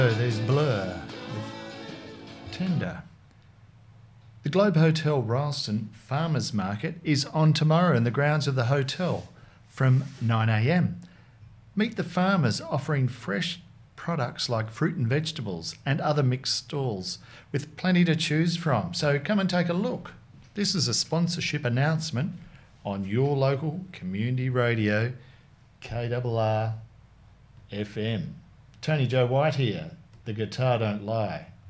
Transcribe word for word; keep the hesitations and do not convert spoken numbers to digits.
There's Blur with Tender. The Globe Hotel Rylstone Farmers Market is on tomorrow in the grounds of the hotel from nine a m. Meet the farmers offering fresh products like fruit and vegetables and other mixed stalls with plenty to choose from. So come and take a look. This is a sponsorship announcement on your local community radio, K R R F M. Tony Joe White here. The guitar don't lie.